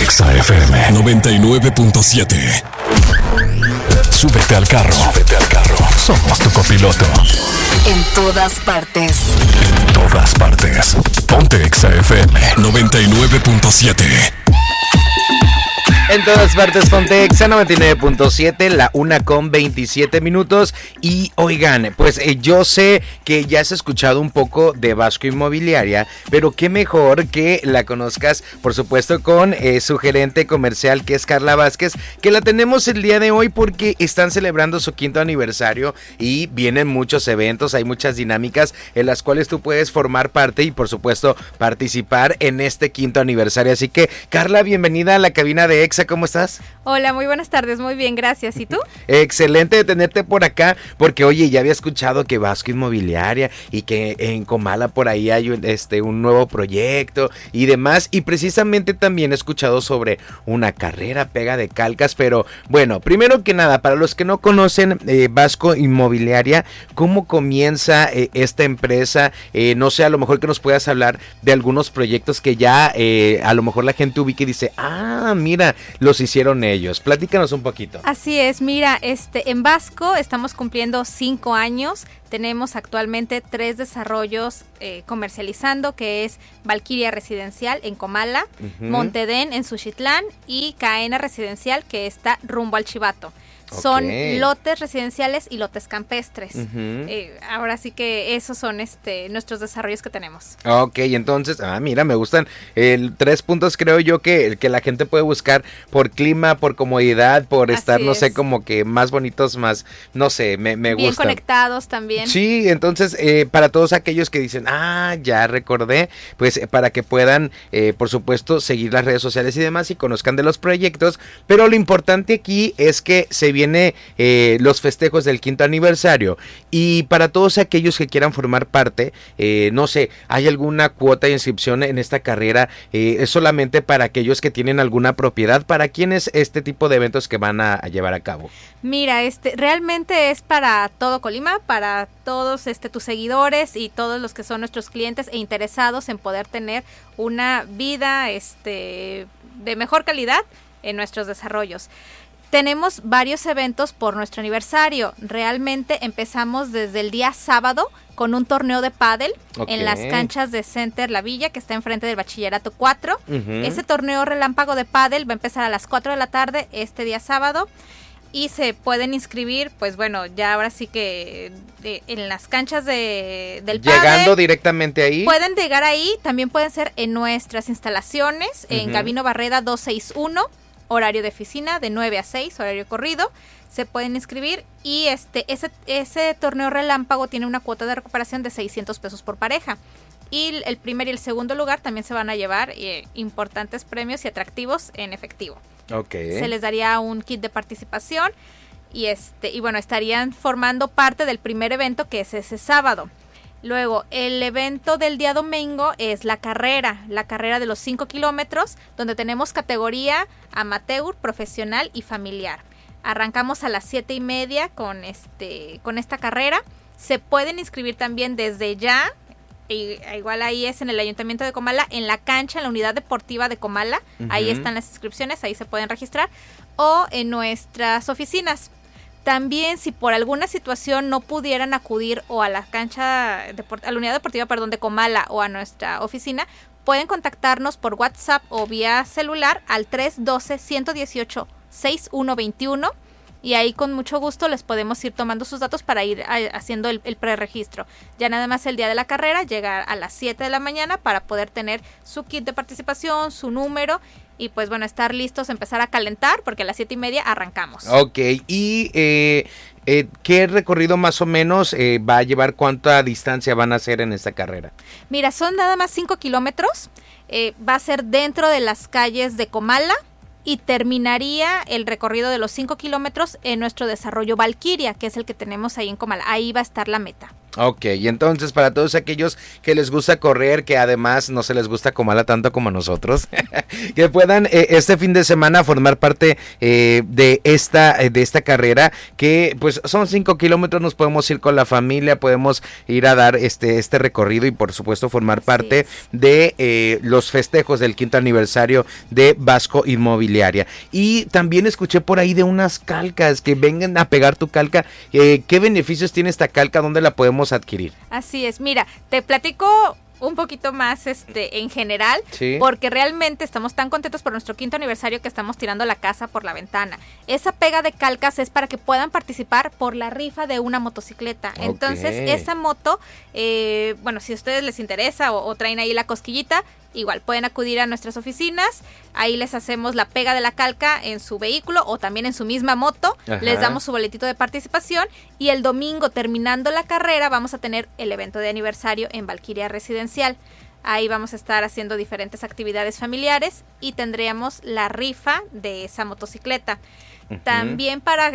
Exa FM 99.7. Súbete al carro. Súbete al carro. Somos tu copiloto. En todas partes. En todas partes. Ponte Exa FM 99.7. En todas partes, ponte Exa 99.7, la 1:27. Y oigan, pues yo sé que ya has escuchado un poco de Vasco Inmobiliaria, pero qué mejor que la conozcas, por supuesto, con su gerente comercial, que es Carla Vázquez, que la tenemos el día de hoy porque están celebrando su 5º aniversario y vienen muchos eventos, hay muchas dinámicas en las cuales tú puedes formar parte y, por supuesto, participar en este 5º aniversario. Así que, Carla, bienvenida a la cabina de Exa. ¿Cómo estás? Hola, muy buenas tardes, muy bien, gracias. ¿Y tú? Excelente de tenerte por acá, porque oye, ya había escuchado que Vasco Inmobiliaria y que en Comala por ahí hay un nuevo proyecto y demás, y precisamente también he escuchado sobre una carrera pega de calcas, pero bueno, primero que nada, para los que no conocen Vasco Inmobiliaria, ¿cómo comienza esta empresa? No sé, a lo mejor que nos puedas hablar de algunos proyectos que ya a lo mejor la gente ubica y dice, mira, los hicieron ellos. Platícanos un poquito. Así es, mira, en Vasco estamos cumpliendo 5 años. Tenemos actualmente 3 desarrollos comercializando, que es Valquiria Residencial en Comala, Montedén en Suchitlán y Caena Residencial, que está rumbo al Chivato. Son lotes residenciales y lotes campestres. Ahora sí que esos son nuestros desarrollos que tenemos. Ok, entonces, mira, me gustan 3 puntos, creo yo, que la gente puede buscar por clima, por comodidad, por estar, no sé, como que más bonitos, más, no sé, me gustan. Bien conectados también. Sí, entonces, para todos aquellos que dicen, ya recordé, pues para que puedan, por supuesto, seguir las redes sociales y demás y conozcan de los proyectos, pero lo importante aquí es que se viene los festejos del 5º aniversario y para todos aquellos que quieran formar parte, no sé, ¿hay alguna cuota de inscripción en esta carrera? ¿Es solamente para aquellos que tienen alguna propiedad? ¿Para quién es este tipo de eventos que van a llevar a cabo? Mira, realmente es para todo Colima, para todos tus seguidores y todos los que son nuestros clientes e interesados en poder tener una vida de mejor calidad en nuestros desarrollos. Tenemos varios eventos por nuestro aniversario. Realmente empezamos desde el día sábado con un torneo de pádel en las canchas de Center La Villa, que está enfrente del Bachillerato 4. Ese torneo relámpago de pádel va a empezar a las 4 de la tarde este día sábado. Y se pueden inscribir, pues bueno, ya ahora sí que en las canchas del pádel. Llegando directamente ahí. Pueden llegar ahí, también pueden ser en nuestras instalaciones, en Gabino Barreda 261. Horario de oficina de 9 a 6, horario corrido, se pueden inscribir y ese torneo relámpago tiene una cuota de recuperación de 600 pesos por pareja. Y el primer y el segundo lugar también se van a llevar importantes premios y atractivos en efectivo. Se les daría un kit de participación y bueno, estarían formando parte del primer evento, que es ese sábado. Luego, el evento del día domingo es la carrera de los 5 kilómetros, donde tenemos categoría amateur, profesional y familiar. Arrancamos a las 7:30 con esta carrera. Se pueden inscribir también desde ya, igual ahí es en el Ayuntamiento de Comala, en la cancha, en la unidad deportiva de Comala. Ahí están las inscripciones, ahí se pueden registrar, o en nuestras oficinas. También, si por alguna situación no pudieran acudir o a la cancha, a la unidad deportiva, de Comala o a nuestra oficina, pueden contactarnos por WhatsApp o vía celular al 312-118-6121 y ahí con mucho gusto les podemos ir tomando sus datos para ir haciendo el preregistro. Ya nada más el día de la carrera, llegar a las 7 de la mañana para poder tener su kit de participación, su número y pues bueno, estar listos, empezar a calentar porque a las 7:30 arrancamos. Y ¿qué recorrido más o menos va a llevar? ¿Cuánta distancia van a hacer en esta carrera? Mira, son nada más 5 kilómetros, va a ser dentro de las calles de Comala y terminaría el recorrido de los 5 kilómetros en nuestro desarrollo Valquiria, que es el que tenemos ahí en Comala. Ahí va a estar la meta. Ok, y entonces para todos aquellos que les gusta correr, que además no se les gusta Comala tanto como a nosotros, que puedan este fin de semana formar parte de esta carrera, que pues son 5 kilómetros, nos podemos ir con la familia, podemos ir a dar este recorrido y por supuesto formar parte de los festejos del 5º aniversario de Vasco Inmobiliaria. Y también escuché por ahí de unas calcas, que vengan a pegar tu calca. ¿Qué beneficios tiene esta calca? ¿Dónde la podemos adquirir? Así es, mira, te platico un poquito más en general, porque realmente estamos tan contentos por nuestro 5º aniversario que estamos tirando la casa por la ventana. Esa pega de calcas es para que puedan participar por la rifa de una motocicleta. Okay. Entonces, esa moto, bueno, si a ustedes les interesa o traen ahí la cosquillita, igual pueden acudir a nuestras oficinas, ahí les hacemos la pega de la calca en su vehículo o también en su misma moto. Ajá. Les damos su boletito de participación y el domingo, terminando la carrera, vamos a tener el evento de aniversario en Valquiria Residencial. Ahí vamos a estar haciendo diferentes actividades familiares y tendríamos la rifa de esa motocicleta. Uh-huh. También para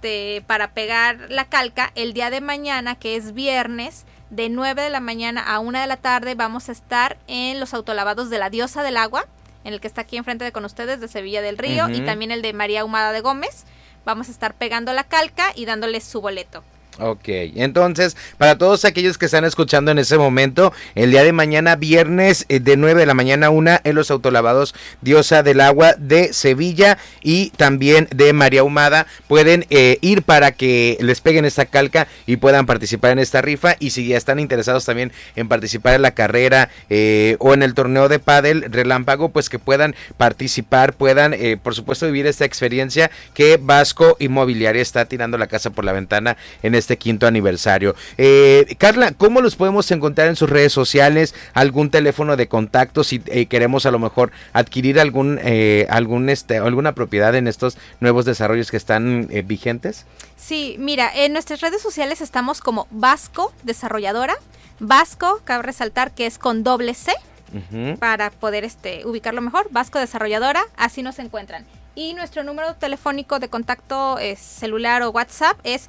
pegar la calca, el día de mañana, que es viernes, de 9 de la mañana a 1 de la tarde, vamos a estar en los autolavados de la Diosa del Agua, en el que está aquí enfrente con ustedes, de Sevilla del Río, uh-huh. y también el de María Ahumada de Gómez. Vamos a estar pegando la calca y dándoles su boleto. Ok, entonces, para todos aquellos que están escuchando en ese momento, el día de mañana, viernes, de 9 de la mañana a 1, en los autolavados Diosa del Agua de Sevilla y también de María Ahumada, pueden ir para que les peguen esta calca y puedan participar en esta rifa. Y si ya están interesados también en participar en la carrera o en el torneo de pádel relámpago, pues que puedan participar, puedan, por supuesto, vivir esta experiencia que Vasco Inmobiliaria está tirando la casa por la ventana en este 5º aniversario. Carla, ¿cómo los podemos encontrar en sus redes sociales? ¿Algún teléfono de contacto si queremos a lo mejor adquirir alguna propiedad en estos nuevos desarrollos que están vigentes? Sí, mira, en nuestras redes sociales estamos como Vasco Desarrolladora. Vasco, cabe resaltar que es con doble C, uh-huh. para poder ubicarlo mejor. Vasco Desarrolladora, así nos encuentran. Y nuestro número telefónico de contacto celular o WhatsApp es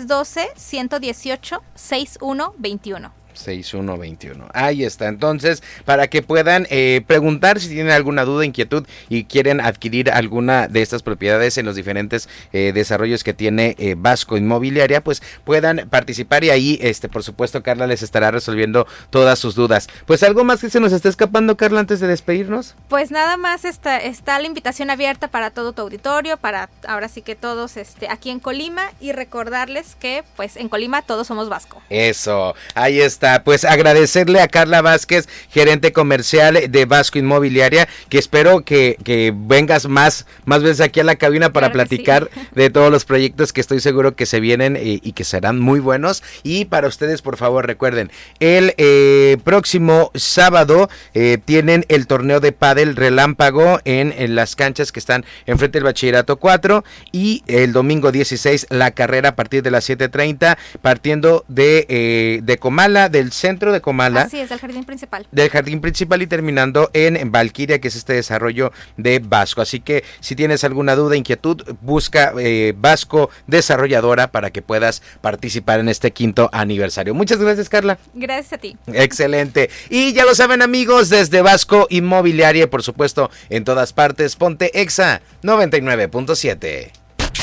312-118-6121. 6121. Ahí está. Entonces, para que puedan preguntar si tienen alguna duda, inquietud y quieren adquirir alguna de estas propiedades en los diferentes desarrollos que tiene Vasco Inmobiliaria, pues puedan participar y ahí, por supuesto, Carla les estará resolviendo todas sus dudas. Pues algo más que se nos está escapando, Carla, antes de despedirnos. Pues nada más está la invitación abierta para todo tu auditorio, para ahora sí que todos aquí en Colima, y recordarles que pues en Colima todos somos Vasco. Eso, ahí está. Pues agradecerle a Carla Vázquez, gerente comercial de Vasco Inmobiliaria, que espero que vengas más veces aquí a la cabina para platicar de todos los proyectos que estoy seguro que se vienen y que serán muy buenos. Y para ustedes, por favor, recuerden, el próximo sábado tienen el torneo de pádel relámpago en las canchas que están enfrente del Bachillerato 4, y el domingo 16 la carrera a partir de las 7:30, partiendo de Comala, del centro de Comala. Así es, del jardín principal. Del jardín principal y terminando en Valquiria, que es este desarrollo de Vasco. Así que si tienes alguna duda, inquietud, busca Vasco Desarrolladora para que puedas participar en este 5º aniversario. Muchas gracias, Carla. Gracias a ti. Excelente. Y ya lo saben, amigos, desde Vasco Inmobiliaria, y por supuesto en todas partes, ponte Exa 99.7.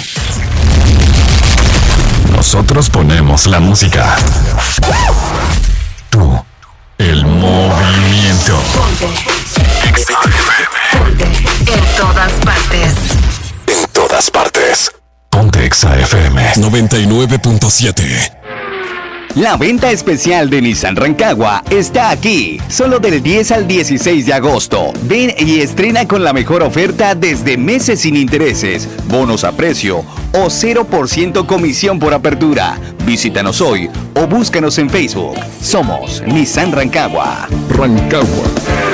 Nosotros ponemos la música. Tú, el movimiento. Ponte. Ponte. En todas partes. En todas partes. Ponte Exa FM 99.7. La venta especial de Nissan Rancagua está aquí, solo del 10 al 16 de agosto. Ven y estrena con la mejor oferta desde meses sin intereses, bonos a precio o 0% comisión por apertura. Visítanos hoy o búscanos en Facebook. Somos Nissan Rancagua. Rancagua.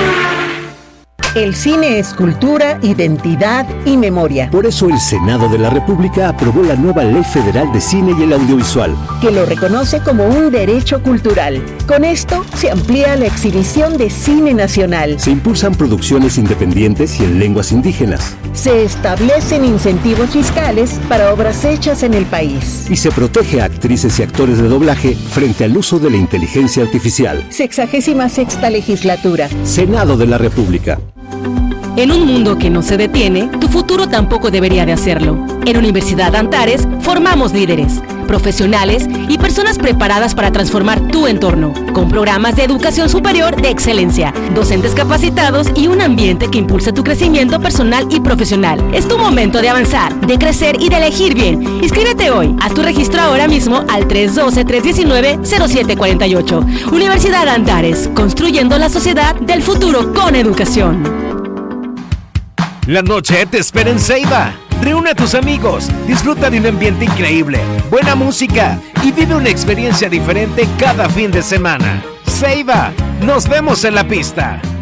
El cine es cultura, identidad y memoria. Por eso el Senado de la República aprobó la nueva Ley Federal de Cine y el Audiovisual, que lo reconoce como un derecho cultural. Con esto se amplía la exhibición de cine nacional. Se impulsan producciones independientes y en lenguas indígenas. Se establecen incentivos fiscales para obras hechas en el país. Y se protege a actrices y actores de doblaje frente al uso de la inteligencia artificial. 66ª legislatura. Senado de la República. En un mundo que no se detiene, tu futuro tampoco debería de hacerlo. En Universidad Antares formamos líderes, profesionales y personas preparadas para transformar tu entorno, con programas de educación superior de excelencia, docentes capacitados y un ambiente que impulse tu crecimiento personal y profesional. Es tu momento de avanzar, de crecer y de elegir bien. Inscríbete hoy. Haz tu registro ahora mismo al 312-319-0748. Universidad Antares, construyendo la sociedad del futuro con educación. La noche te espera en Ceiba. Reúne a tus amigos, disfruta de un ambiente increíble, buena música y vive una experiencia diferente cada fin de semana. Ceiba, nos vemos en la pista.